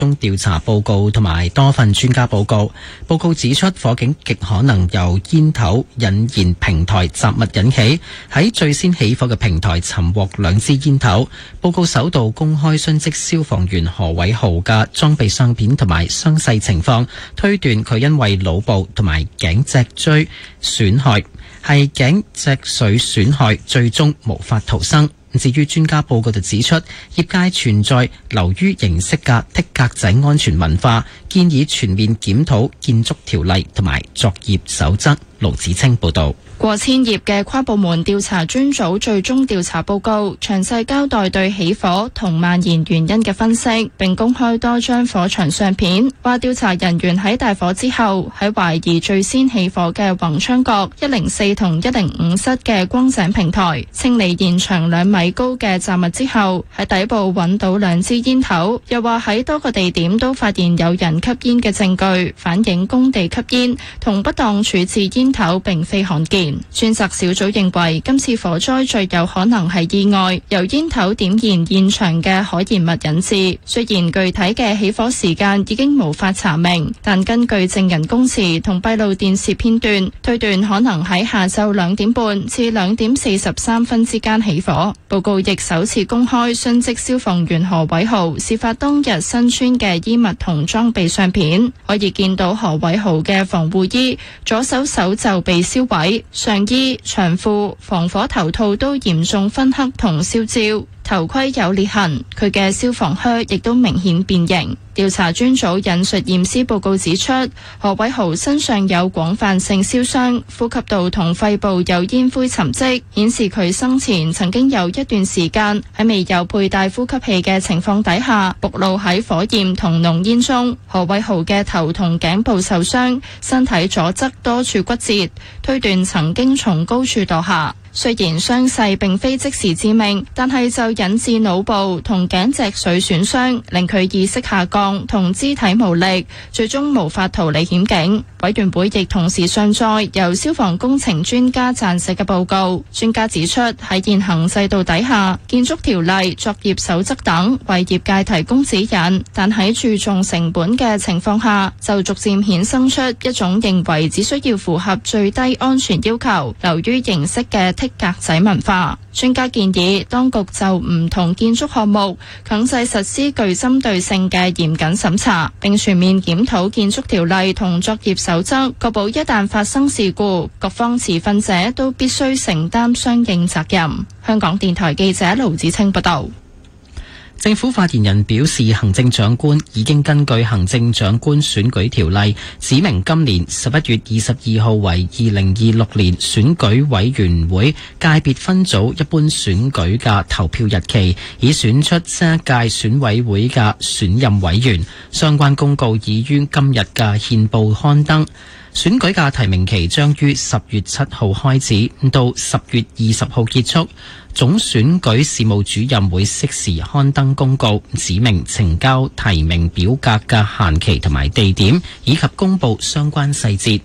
中調查報告同埋多份專家報告。報告指出，火警極可能由煙頭引燃平台雜物引起。喺最先起火嘅平台尋獲2支煙頭。報告首度公開殉職消防員何偉豪嘅裝備相片同埋傷勢情況，推斷佢因為腦部同埋頸脊椎損害，係頸脊髓損害，最終無法逃生。至於專家報告就指出，業界存在流於形式嘅剔格仔安全文化，建議全面檢討建築條例同埋作業守則。盧子清報導。 過千頁嘅跨部門調查專組最終調查報告，詳細交代對起火同蔓延原因嘅分析，並公開多張火場相片，話調查人員喺大火之後，喺懷疑最先起火嘅宏昌閣104同105室嘅光井平台清理現場2米高嘅雜物之後，喺底部揾到2支煙頭，又話喺多個地點都發現有人吸煙嘅證據，反映工地吸煙同不當處置煙頭並非罕見。專責小組認為今次火災最有可能係意外，由煙頭點燃現場嘅可燃物引致。雖然具體嘅起火時間已經無法查明，但根據證人供詞同閉路電視片段，推斷可能喺下晝2點半至2點43分之間起火。報告亦首次公開殉職消防員何偉豪事發當日身穿嘅衣物同裝備相片，可以見到何偉豪嘅防護衣左手手袖被燒毀，上衣、長褲、防火頭套都嚴重燻黑同燒焦，頭盔有裂痕，佢嘅消防靴亦都明顯變形。調查專組引述驗屍報告指出，何偉豪身上有廣泛性燒傷，呼吸道同肺部有煙灰沉積，顯示佢生前曾經有一段時間喺未有佩戴呼吸器嘅情況底下，暴露喺火焰同濃煙中。何偉豪嘅頭同頸部受傷，身體左側多處骨折，推斷曾經從高處墮下。雖然傷勢並非即時致命，但係就引致腦部同頸脊髓損傷，令佢意識下降同肢體無力，最終無法逃離險境。委員會亦同時上載由消防工程專家撰寫嘅報告。專家指出，喺現行制度底下，建築條例、作業守則等為業界提供指引，但喺注重成本嘅情況下，就逐漸衍生出一種認為只需要符合最低安全要求，流於形式嘅剔格仔文化。專家建議當局就唔同建築項目強制實施具針對性嘅嚴謹審查，並全面檢討建築條例同作業守則，確保一旦發生事故，各方持份者都必須承擔相應責任。香港電台記者盧子清報道。 政府發言人表示，行政長官已經根據行政長官選舉條例指明今年11月22號為2026年選舉委員會界別分組一般選舉嘅投票日期，以選出新一屆選委會嘅選任委員。相關公告已於今日嘅憲報刊登。選舉嘅提名期將於10月7號開始，到10月20號結束。總選舉事務主任會適時刊登公告，指明呈交提名表格嘅限期同埋地點，以及公布相關細節。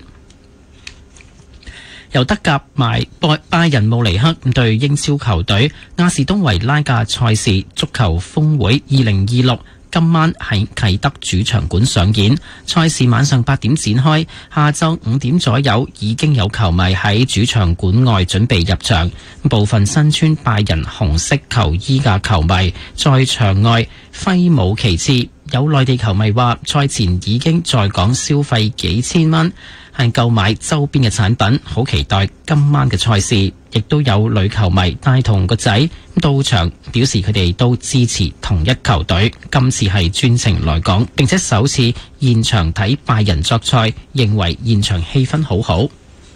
由德甲拜仁慕尼黑對英超球隊亞士東維拉嘅賽事足球峰會2026。今晚喺啟德主場館上演，賽事晚上8點展開，下晝5點左右已經有球迷喺主場館外準備入場。部分身穿拜仁紅色球衣嘅球迷在場外揮舞旗幟。有內地球迷話，賽前已經在港消費幾千蚊，係購買周邊嘅產品，好期待今晚嘅賽事。亦都有女球迷帶同個仔到場，表示佢哋都支持同一球隊，今次係專程來港，並且首次現場睇拜仁作賽，認為現場氣氛好好。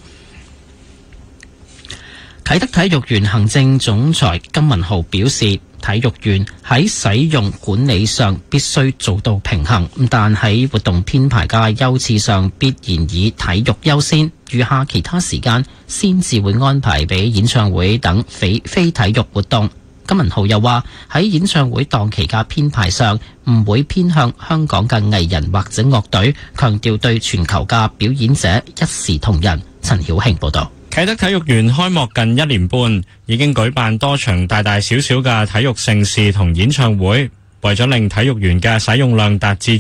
啟德體育園行政總裁金文豪表示，體育園喺使用管理上必須做到平衡，但喺活動編排嘅優次上必然以體育優先，餘下其他時間先至會安排俾演唱會等非體育活動。金文豪又話，喺演唱會檔期嘅編排上唔會偏向香港嘅藝人或者樂隊，強調對全球嘅表演者一視同仁。陳曉慶報道。 啟德體育園開幕近1年半，已經舉辦多場大大小小嘅體育盛事同演唱會， 為咗令體育園嘅使用量達至